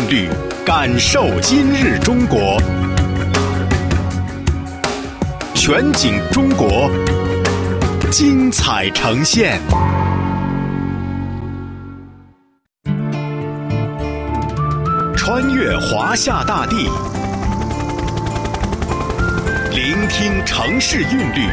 律，感受今日中国。全景中国，精彩呈现。穿越华夏大地，聆听城市韵律，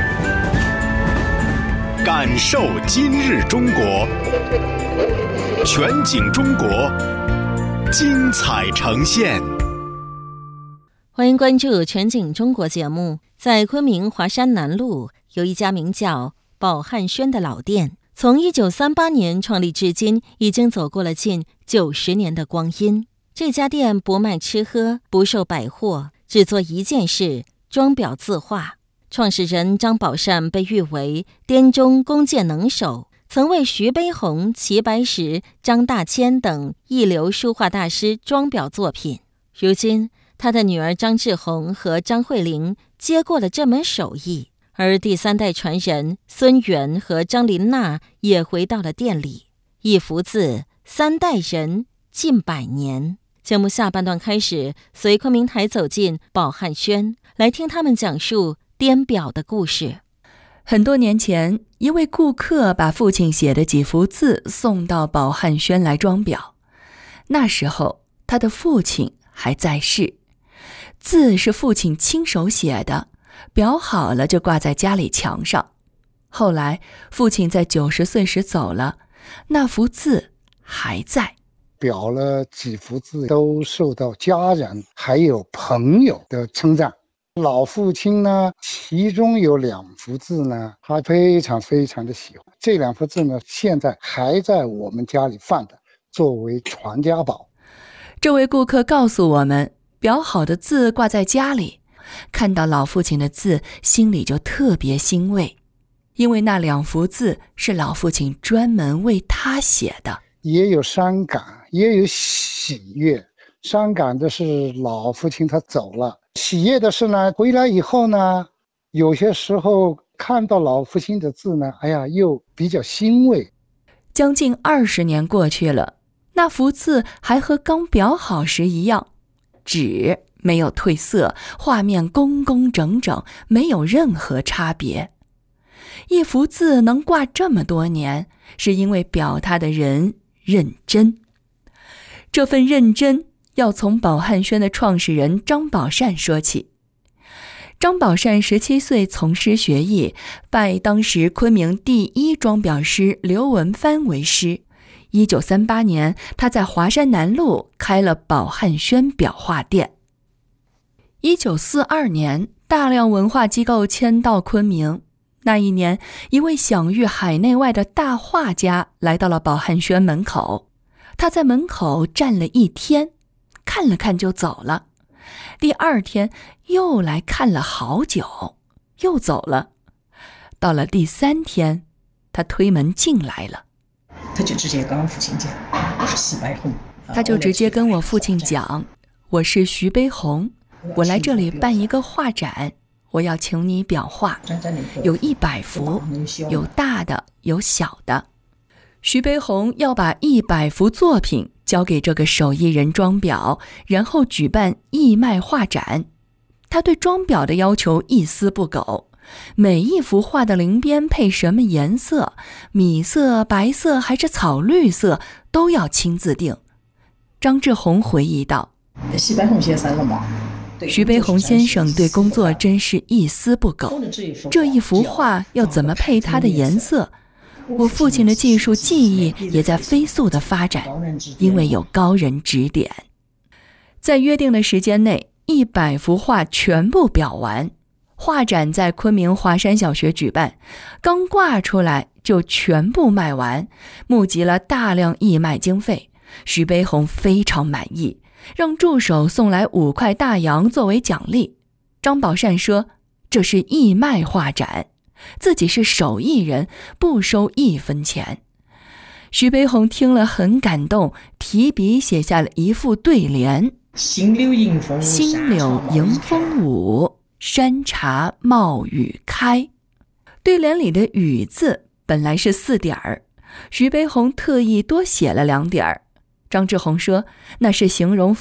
感受今日中国。全景中国，精彩呈现。 欢迎关注全景中国节目。在昆明华山南路有一家名叫宝汉轩的老店，从1938年创立至今，已经走过了近90年的光阴。这家店不卖吃喝，不售百货，只做一件事：装裱字画。创始人张宝善被誉为滇中工匠能手，曾为徐悲鸿、齐白石、张大千等一流书画大师装裱作品。如今他的女儿张志红和张慧玲接过了这门手艺，而第三代传人孙元和张琳娜也回到了店里。一幅字，3代人，近100年。节目下半段开始，随昆明台走进宝汉轩，来听他们讲述滇表的故事。 很多年前，一位顾客把父亲写的几幅字送到宝汉轩来装裱。那时候他的父亲还在世，字是父亲亲手写的，裱好了就挂在家里墙上。后来父亲在90岁时走了，那幅字还在。 裱了几幅字都受到家人还有朋友的称赞。老父亲呢，其中有2幅字呢，他非常的喜欢。这2幅字呢，现在还在我们家里放着，作为传家宝。 这位顾客告诉我们，裱好的字挂在家里，看到老父亲的字，心里就特别欣慰，因为那2幅字是老父亲专门为他写的。 也有伤感，也有喜悦。伤感的是老父亲他走了，喜悦的是呢，回来以后呢，有些时候看到老父亲的字呢，又比较欣慰。 将近20年过去了，那幅字还和刚裱好时一样，纸没有褪色，画面工工整整，没有任何差别。一幅字能挂这么多年，是因为裱它的人认真。这份认真要从宝汉轩的创始人张宝善说起。张宝善17岁从师学艺，拜当时昆明第1装裱师刘文藩为师。1938年，他在华山南路开了宝汉轩裱画店。1942年，大量文化机构迁到昆明。那一年，一位享誉海内外的大画家来到了宝汉轩门口。他在门口站了1天，看了看就走了。第2天又来看了好久，又走了。到了第3天，他推门进来了。 他就直接跟我父亲讲，我是徐悲鸿。 他就直接跟我父亲讲，我是徐悲鸿，我来这里办一个画展，我要请你裱画，有100幅，有大的，有小的。徐悲鸿要把100幅作品交给这个手艺人装裱，然后举办义卖画展。他对装裱的要求一丝不苟，每一幅画的鳞边配什么颜色，米色、白色还是草绿色，都要亲自定。张志红回忆道， 徐悲鸿先生了吗？ 徐悲鸿先生对工作真是一丝不苟，这一幅画要怎么配它的颜色？我父亲的技术技艺也在飞速的发展，因为有高人指点。在约定的时间内，100幅画全部裱完。画展在昆明华山小学举办，刚挂出来就全部卖完，募集了大量义卖经费。徐悲鸿非常满意，让助手送来5块大洋作为奖励。张宝善说，这是义卖画展，自己是手艺人，不收1分钱。徐悲鸿听了很感动，提笔写下了一副对联： 新柳迎风舞，山茶冒雨开。对联里的雨字本来是4点儿，徐悲鸿特意多写了2点儿。张志红说，那是形容